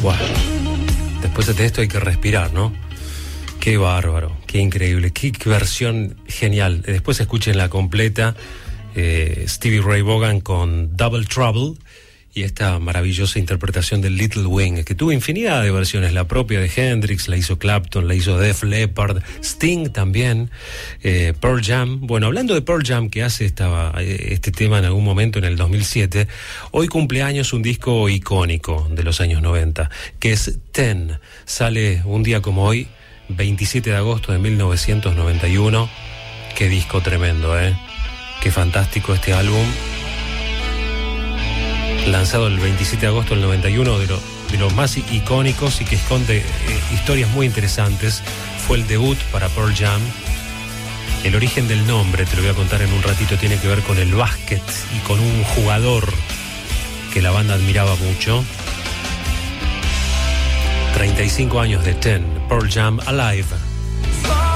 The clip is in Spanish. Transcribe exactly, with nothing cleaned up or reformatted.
Wow. Después de esto hay que respirar, ¿no? Qué bárbaro, qué increíble, qué, qué versión genial. Después escuchen la completa, eh, Stevie Ray Vaughan con Double Trouble y esta maravillosa interpretación de Little Wing, que tuvo infinidad de versiones, la propia de Hendrix, la hizo Clapton, la hizo Def Leppard, Sting también, eh, Pearl Jam. Bueno, hablando de Pearl Jam, que hace esta, este tema en algún momento en el dos mil siete, hoy cumpleaños un disco icónico de los años noventa, que es Ten. Sale un día como hoy, veintisiete de agosto de mil novecientos noventa y uno. Qué disco tremendo, ¿eh? Qué fantástico este álbum. Lanzado el veintisiete de agosto del noventa y uno, de, lo, de los más icónicos y que esconde eh, historias muy interesantes. Fue el debut para Pearl Jam. El origen del nombre, te lo voy a contar en un ratito, tiene que ver con el básquet y con un jugador que la banda admiraba mucho. treinta y cinco años de Ten, Pearl Jam Alive.